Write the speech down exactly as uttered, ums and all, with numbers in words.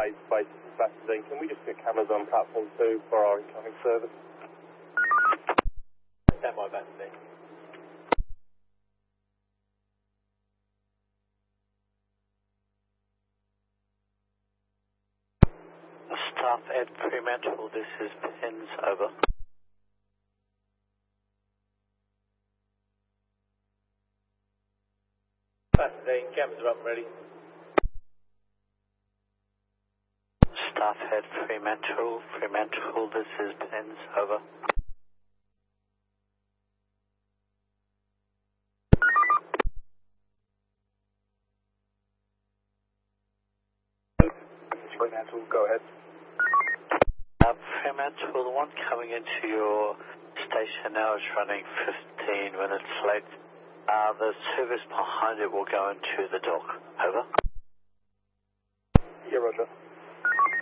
base, base Saturday. Can we just get cameras on platform two for our incoming service? Stand by, Saturday. Staff at Fremantle, this is Pins, over. Saturday, cameras are up and ready. Staff at Fremantle, Fremantle, this is Pins, over. Fremantle, go ahead. Uh, Fremantle, the one coming into your station now is running fifteen minutes late. Uh, the service behind it will go into the dock. Over. Yeah, Roger.